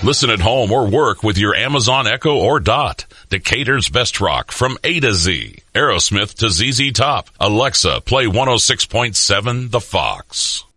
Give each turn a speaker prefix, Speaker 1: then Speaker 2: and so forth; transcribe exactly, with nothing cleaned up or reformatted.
Speaker 1: Listen at home or work with your Amazon Echo or Dot. Decatur's best rock from A to Z. Aerosmith to Z Z Top. Alexa, play one oh six point seven The Fox.